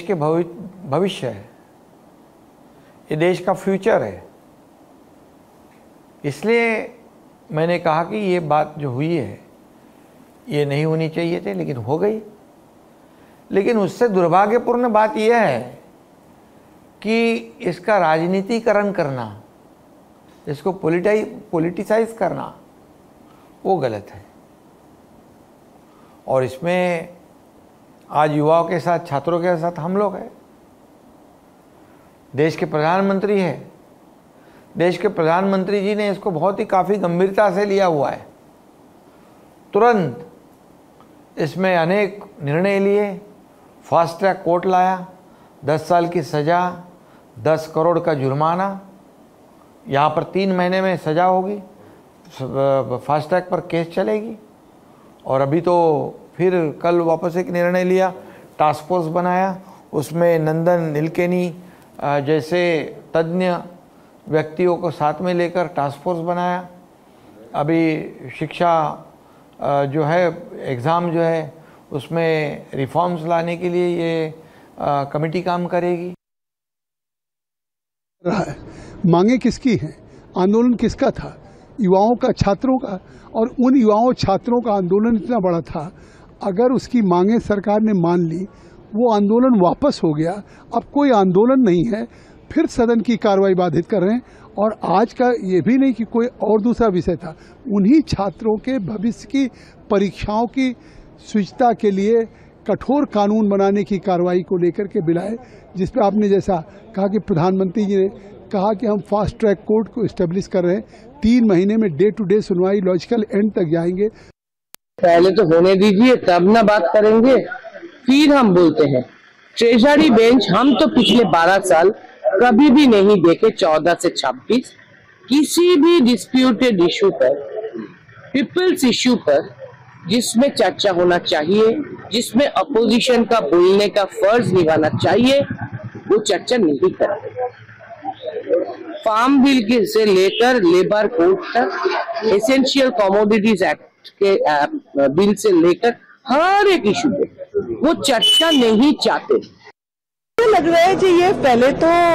के भविष्य है, ये देश का फ्यूचर है। इसलिए मैंने कहा कि ये बात जो हुई है ये नहीं होनी चाहिए थी, लेकिन हो गई। लेकिन उससे दुर्भाग्यपूर्ण बात यह है कि इसका राजनीतिकरण करना, इसको पॉलिटिसाइज करना, वो गलत है। और इसमें आज युवाओं के साथ, छात्रों के साथ हम लोग हैं। देश के प्रधानमंत्री हैं, देश के प्रधानमंत्री जी ने इसको बहुत ही काफ़ी गंभीरता से लिया हुआ है। तुरंत इसमें अनेक निर्णय लिए, फास्ट ट्रैक कोर्ट लाया, 10 साल की सज़ा, 10 करोड़ का जुर्माना, यहाँ पर 3 महीने में सज़ा होगी, फास्ट ट्रैक पर केस चलेगी। और अभी तो फिर कल वापस एक निर्णय लिया, टास्क फोर्स बनाया, उसमें नंदन नीलकेनी जैसे तज्ञ व्यक्तियों को साथ में लेकर टास्क फोर्स बनाया। अभी शिक्षा जो है, एग्ज़ाम जो है, उसमें रिफॉर्म्स लाने के लिए ये कमेटी काम करेगी। मांगे किसकी हैं? आंदोलन किसका था? युवाओं का, छात्रों का। और उन युवाओं छात्रों का आंदोलन इतना बड़ा था, अगर उसकी मांगे सरकार ने मान ली, वो आंदोलन वापस हो गया, अब कोई आंदोलन नहीं है, फिर सदन की कार्रवाई बाधित कर रहे हैं। और आज का ये भी नहीं कि कोई और दूसरा विषय था, उन्हीं छात्रों के भविष्य की परीक्षाओं की शुचिता के लिए कठोर कानून बनाने की कार्रवाई को लेकर के बिलाए, जिस पे आपने जैसा कहा कि प्रधानमंत्री जी ने कहा कि हम फास्ट ट्रैक कोर्ट को इस्टेब्लिश कर रहे हैं, 3 महीने में डे टू डे सुनवाई लॉजिकल एंड तक जाएंगे। पहले तो होने दीजिए, तब ना बात करेंगे, फिर हम बोलते हैं। ट्रेजरी बेंच हम तो पिछले 12 साल कभी भी नहीं देखे, 14 से 26 किसी भी डिस्प्यूटेड इशू पर, पीपल्स इशू पर जिसमें चर्चा होना चाहिए, जिसमें अपोजिशन का बोलने का फर्ज निभाना चाहिए, वो चर्चा नहीं करते। फार्म बिल के से लेकर लेबर कोड तक, एसेंशियल कमोडिटीज एक्ट के बिल से लेकर हर एक इशू पे वो चर्चा नहीं चाहते। मुझे लग रहा है कि ये पहले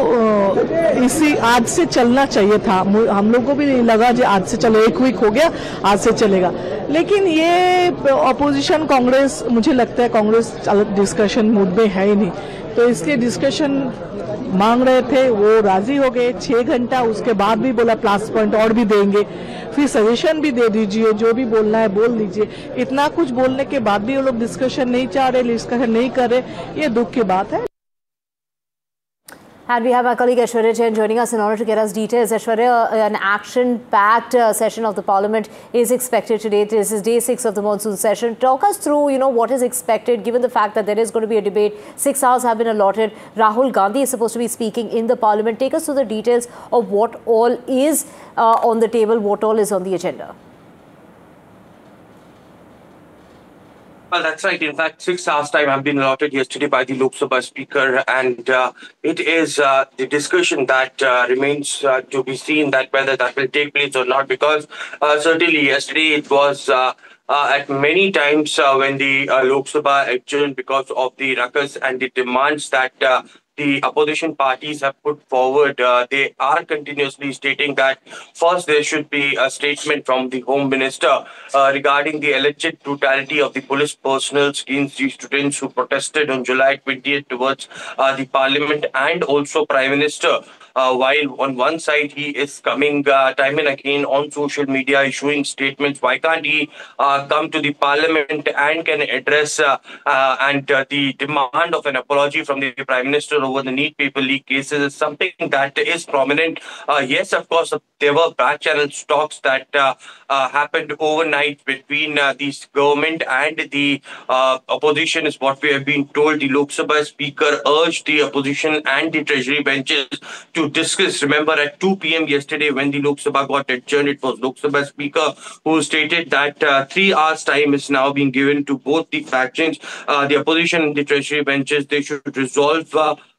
तो इसी आज से चलना चाहिए था। हम लोग को भी नहीं लगा कि आज से चलो, 1 वीक हो गया, आज से चलेगा। लेकिन ये अपोजिशन कांग्रेस, मुझे लगता है कांग्रेस डिस्कशन मूड में है ही नहीं, तो इसलिए डिस्कशन मांग रहे थे, वो राजी हो गए। 6 घंटा उसके बाद भी बोला प्लस पॉइंट और भी देंगे, फिर सजेशन भी दे दीजिए, जो भी बोलना है बोल दीजिए। इतना कुछ बोलने के बाद भी वो लोग डिस्कशन नहीं चाह रहे, डिस्कशन नहीं कर रहे, ये दुख की बात है। And we have our colleague Aishwarya Jain joining us in order to get us details. Aishwarya, an action-packed session of the Parliament is expected today. This is day 6 of the monsoon session. Talk us through, what is expected, given the fact that there is going to be a debate. 6 hours have been allotted. Rahul Gandhi is supposed to be speaking in the Parliament. Take us through the details of what all is on the table, what all is on the agenda. Well, that's right. In fact, 6 hours time have been allotted yesterday by the Lok Sabha Speaker, and it is the discussion that remains to be seen that whether that will take place or not, because certainly yesterday it was at many times when the Lok Sabha adjourned because of the ruckus and the demands that the opposition parties have put forward. They are continuously stating that first there should be a statement from the Home Minister regarding the alleged brutality of the police personnel against the students who protested on July 20th towards the Parliament, and also Prime Minister. While on one side he is coming time and again on social media issuing statements, why can't he come to the Parliament and can address the demand of an apology from the Prime Minister over the Neat Paper Leak cases is something that is prominent. Yes, of course, there were back channel talks that happened overnight between the government and the opposition, is what we have been told. The Lok Sabha Speaker urged the opposition and the Treasury benches to discuss. Remember, at 2 p.m. yesterday, when the Lok Sabha got adjourned, it was Lok Sabha Speaker who stated that 3 hours time is now being given to both the factions, the opposition and the Treasury benches. They should resolve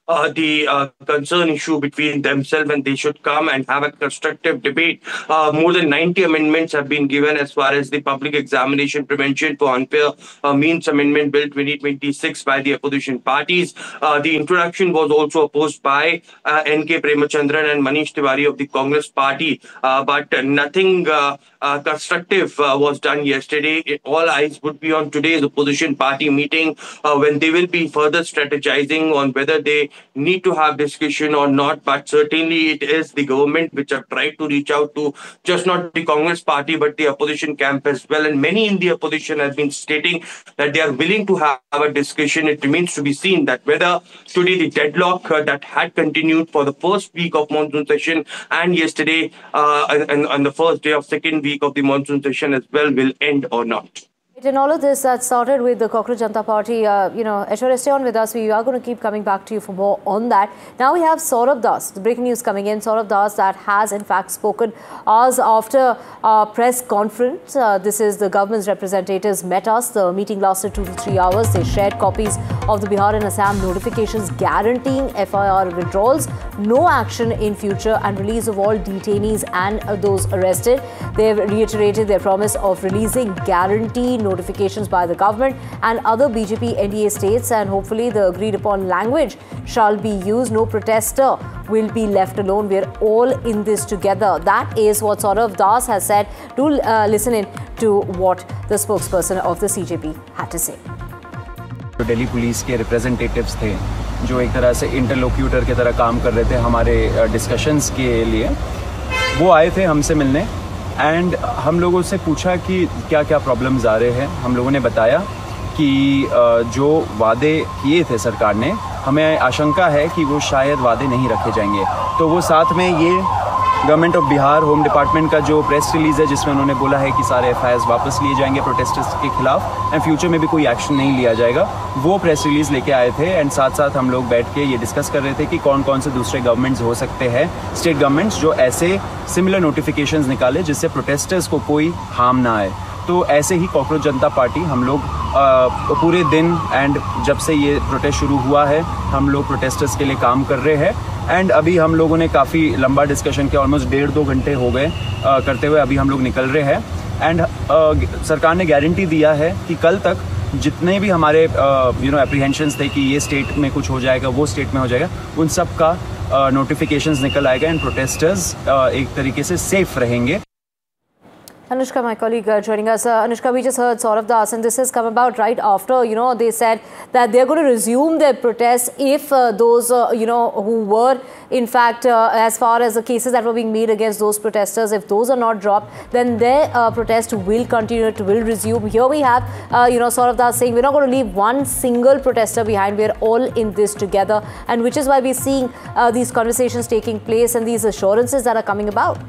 the concern issue between themselves, and they should come and have a constructive debate. More than 90 amendments have been given as far as the Public Examination Prevention for Unfair Means Amendment Bill 2026 by the opposition parties. The introduction was also opposed by N.K. Premachandran and Manish Tiwari of the Congress Party, but nothing constructive was done yesterday. All eyes would be on today's opposition party meeting, when they will be further strategizing on whether they need to have discussion or not. But certainly it is the government which have tried to reach out to just not the Congress Party but the opposition camp as well. And many in the opposition have been stating that they are willing to have a discussion. It remains to be seen that whether today the deadlock that had continued for the first week of monsoon session and yesterday and on the first day of second week of the monsoon session as well will end or not. In all of this, that started with the Cockroach Janata Party. Aishwarya, stay on with us. We are going to keep coming back to you for more on that. Now we have Saurabh Das, the breaking news coming in. Saurabh Das that has in fact spoken hours after a press conference. This is the government's representatives met us. The meeting lasted 2 to 3 hours. They shared copies of the Bihar and Assam notifications guaranteeing FIR withdrawals, no action in future and release of all detainees and those arrested. They've reiterated their promise of releasing guaranteed notifications by the government and other BJP NDA states, and hopefully the agreed upon language shall be used. No protester will be left alone. We're all in this together. That is what Saurabh Das has said. Do listen in to what the spokesperson of the CJP had to say. Delhi police के representatives थे जो एक तरह से interlocutor की तरह काम कर रहे थे हमारे डिस्कशंस के लिए, वो आए थे हमसे मिलने एंड हम लोगों से पूछा कि क्या क्या प्रॉब्लम्स आ रहे हैं. हम लोगों ने बताया कि जो वादे किए थे सरकार ने, हमें आशंका है कि वो शायद वादे नहीं रखे जाएंगे. तो वो साथ में ये government of Bihar home department का जो प्रेस रिलीज़ है जिसमें उन्होंने बोला है कि सारे FIRs वापस लिए जाएंगे प्रोटेस्टर्स के खिलाफ एंड फ्यूचर में भी कोई एक्शन नहीं लिया जाएगा, वो प्रेस रिलीज़ लेके आए थे. एंड साथ साथ हम लोग बैठ के ये डिस्कस कर रहे थे कि कौन कौन से दूसरे गवर्नमेंट्स हो सकते हैं, स्टेट गवर्नमेंट्स, जो ऐसे सिमिलर नोटिफिकेशंस निकाले जिससे प्रोटेस्टर्स को कोई हार्म ना आए. तो ऐसे ही कॉकरोच जनता पार्टी हम लोग पूरे दिन एंड जब से ये प्रोटेस्ट शुरू हुआ है हम लोग प्रोटेस्टर्स के लिए काम कर रहे हैं. एंड अभी हम लोगों ने काफ़ी लंबा डिस्कशन किया, ऑलमोस्ट 1.5-2 घंटे हो गए करते हुए. अभी हम लोग निकल रहे हैं एंड सरकार ने गारंटी दिया है कि कल तक जितने भी हमारे एप्रीहेंशंस थे कि ये स्टेट में कुछ हो जाएगा, वो स्टेट में हो जाएगा, उन सब का नोटिफिकेशंस निकल आएगा एंड प्रोटेस्टर्स एक तरीके से सेफ रहेंगे. Anushka, my colleague, joining us. Anushka, we just heard Saurabh Das, and this has come about right after, they said that they're going to resume their protests if those, who were, in fact, as far as the cases that were being made against those protesters, if those are not dropped, then their protest will continue, it will resume. Here we have, Saurabh Das saying, we're not going to leave one single protester behind. We're all in this together, and which is why we're seeing these conversations taking place and these assurances that are coming about.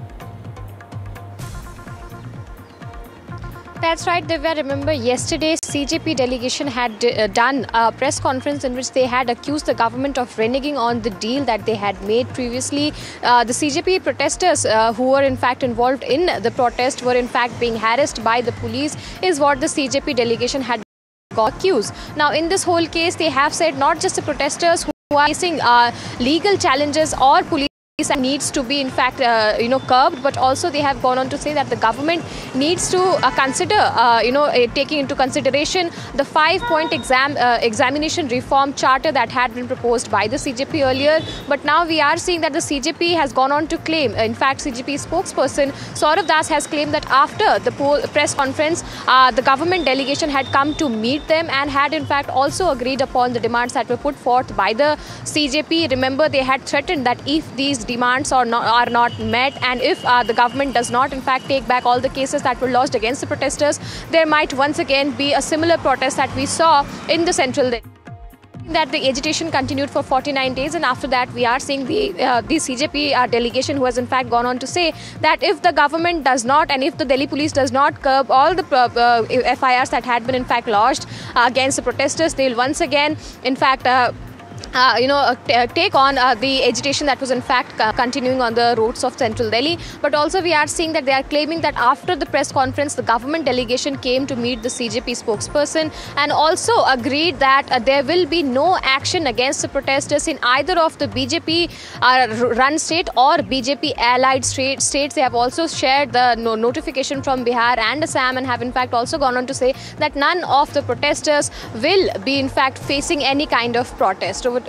That's right, Divya. Remember, yesterday CJP delegation had done a press conference in which they had accused the government of reneging on the deal that they had made previously. The CJP protesters who were in fact involved in the protest were in fact being harassed by the police, is what the CJP delegation had got accused. Now, in this whole case, they have said not just the protesters who are facing legal challenges or police needs to be in fact curbed, but also they have gone on to say that the government needs to consider taking into consideration the 5-point examination reform charter that had been proposed by the CJP earlier. But now we are seeing that the CJP has gone on to claim, in fact CJP spokesperson Saurabh Das has claimed that after the press conference the government delegation had come to meet them and had in fact also agreed upon the demands that were put forth by the CJP. Remember, they had threatened that if these demands are not met, and if the government does not in fact take back all the cases that were lodged against the protesters, there might once again be a similar protest that we saw in the central Delhi. That the agitation continued for 49 days, and after that we are seeing the CJP delegation who has in fact gone on to say that if the government does not, and if the Delhi police does not curb all the FIRs that had been in fact lodged against the protesters, they will once again in fact take on the agitation that was in fact continuing on the roads of central Delhi. But also we are seeing that they are claiming that after the press conference, the government delegation came to meet the CJP spokesperson and also agreed that there will be no action against the protesters in either of the BJP run state or BJP allied states. They have also shared the notification from Bihar and Assam and have in fact also gone on to say that none of the protesters will be in fact facing any kind of protest. Over